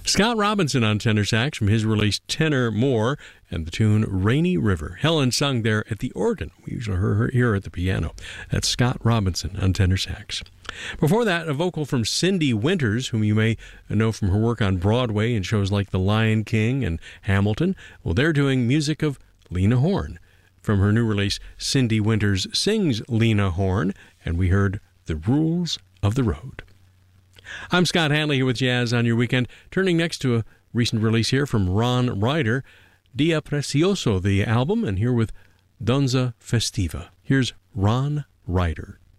Scott Robinson on tenor sax from his release Tenor More and the tune Rainy River. Helen sung there at the organ. We usually hear her here at the piano. That's Scott Robinson on tenor sax. Before that, a vocal from Cindy Winters, whom you may know from her work on Broadway in shows like The Lion King and Hamilton. Well, they're doing music of Lena Horne. From her new release, Cindy Winters sings Lena Horne, and we heard The Rules of the Road. I'm Scott Hanley here with Jazz on Your Weekend, turning next to a recent release here from Ron Ryder, Dia Precioso, the album, and here with Donza Festiva. Here's Ron Ryder.